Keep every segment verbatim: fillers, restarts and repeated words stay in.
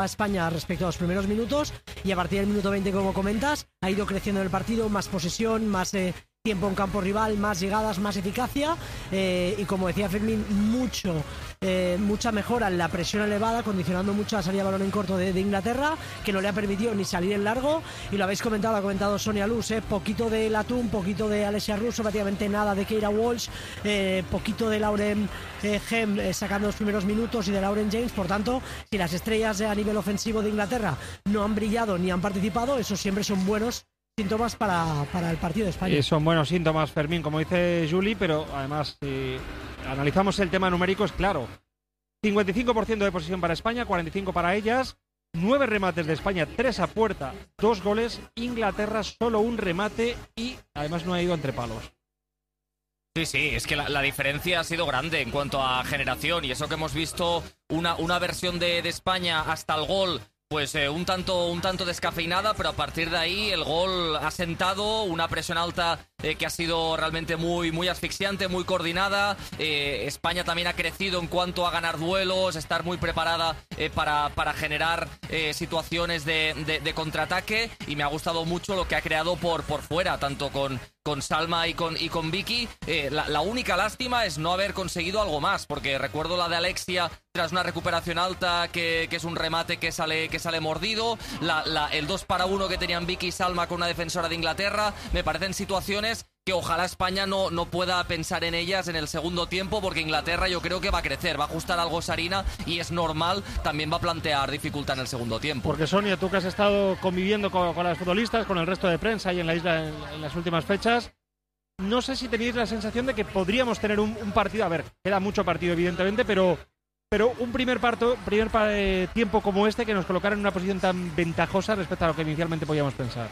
a España respecto a los primeros minutos, y a partir del minuto veinte, como comentas, ha ido creciendo el partido, más posesión, más eh, tiempo en campo rival, más llegadas, más eficacia, eh, y como decía Fermín, mucho eh, mucha mejora en la presión elevada, condicionando mucho la salida de balón en corto de, de Inglaterra, que no le ha permitido ni salir en largo. Y lo habéis comentado, lo ha comentado Sonia Luz, eh, poquito de Latún, poquito de Alessia Russo, prácticamente nada de Keira Walsh, eh, poquito de Lauren eh, Hem eh, sacando los primeros minutos, y de Lauren James. Por tanto, si las estrellas eh, a nivel ofensivo de Inglaterra no han brillado ni han participado, esos siempre son buenos síntomas para, para el partido de España. Y son buenos síntomas, Fermín, como dice Juli, pero además, si analizamos el tema numérico, es claro. cincuenta y cinco por ciento de posesión para España, cuarenta y cinco por ciento para ellas, nueve remates de España, tres a puerta, dos goles. Inglaterra solo un remate y además no ha ido entre palos. Sí, sí, es que la, la diferencia ha sido grande en cuanto a generación, y eso que hemos visto una, una versión de, de España hasta el gol, pues eh, un tanto un tanto descafeinada, pero a partir de ahí el gol ha sentado, una presión alta eh, que ha sido realmente muy, muy asfixiante, muy coordinada. Eh, España también ha crecido en cuanto a ganar duelos, estar muy preparada eh, para, para generar eh, situaciones de, de, de contraataque, y me ha gustado mucho lo que ha creado por, por fuera, tanto con, con Salma y con, y con Vicky. Eh, la, la única lástima es no haber conseguido algo más, porque recuerdo la de Alexia tras una recuperación alta, que, que es un remate que sale, que sale mordido, la, la, el dos para uno que tenían Vicky y Salma con una defensora de Inglaterra. Me parecen situaciones que ojalá España no, no pueda pensar en ellas en el segundo tiempo, porque Inglaterra yo creo que va a crecer, va a ajustar algo Sarina, y es normal, también va a plantear dificultad en el segundo tiempo. Porque Sonia, tú que has estado conviviendo con, con las futbolistas, con el resto de prensa y en la isla en, en las últimas fechas, no sé si tenéis la sensación de que podríamos tener un, un partido, a ver, queda mucho partido evidentemente, pero, pero un primer, parto, primer eh, tiempo como este que nos colocara en una posición tan ventajosa respecto a lo que inicialmente podíamos pensar.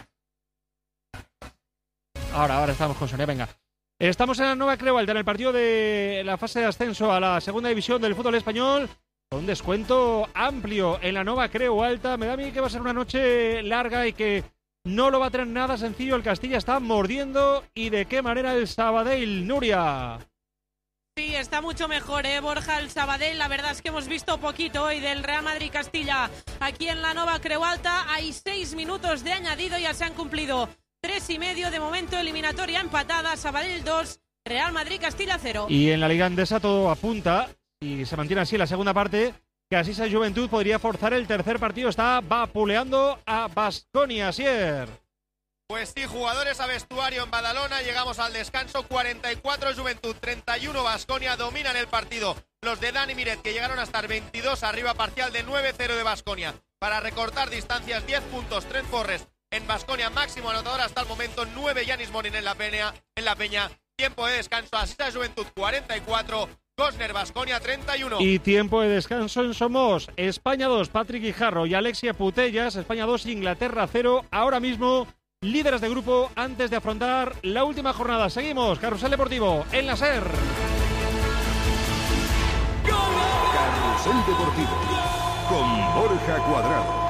Ahora, ahora estamos con Sonia, venga. Estamos en la Nova Creu Alta, en el partido de la fase de ascenso a la segunda división del fútbol español, con un descuento amplio en la Nova Creu Alta. Me da a mí que va a ser una noche larga y que no lo va a tener nada sencillo. El Castilla está mordiendo, y de qué manera el Sabadell, Nuria. Sí, está mucho mejor, ¿eh, Borja? El Sabadell, la verdad es que hemos visto poquito hoy del Real Madrid-Castilla aquí en la Nova Creu Alta. Hay seis minutos de añadido, ya se han cumplido tres y medio. De momento, eliminatoria empatada, Sabadell dos, Real Madrid-Castilla cero. Y en la Liga Endesa todo apunta, y se mantiene así en la segunda parte, que Asisa Juventud podría forzar el tercer partido. Está vapuleando a Baskonia, Asier. Pues sí, jugadores a vestuario en Badalona. Llegamos al descanso, cuarenta y cuatro Juventud, treinta y uno Baskonia. Dominan el partido los de Dani Miret, que llegaron a estar veintidós arriba, parcial de nueve cero de Baskonia. Para recortar distancias, diez puntos Trent Forrest en Baskonia, máximo anotador hasta el momento, nueve Yanis Morin en la Peña, en la Peña. Tiempo de descanso, Asisa Juventud cuarenta y cuatro, Cosner Baskonia treinta y uno. Y tiempo de descanso en Somos, España dos, Patrick Guijarro y Alexia Putellas, España dos, Inglaterra cero, ahora mismo líderes de grupo antes de afrontar la última jornada. Seguimos, Carrusel Deportivo en la SER. Carrusel Deportivo con Borja Cuadrado.